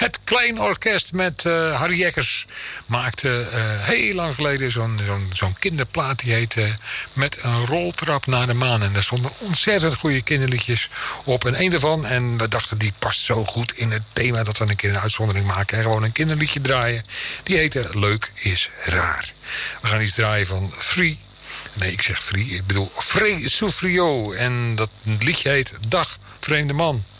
Het Klein Orkest met Harry Jekkers maakte heel lang geleden zo'n kinderplaat. Die heette Met een roltrap naar de maan. En daar stonden ontzettend goede kinderliedjes op. En een daarvan, en we dachten die past zo goed in het thema dat we een keer een uitzondering maken. En gewoon een kinderliedje draaien. Die heette Leuk is raar. We gaan iets draaien van Free. Nee, ik zeg Free. Ik bedoel Free Soufriot. En dat liedje heet Dag Vreemde Man.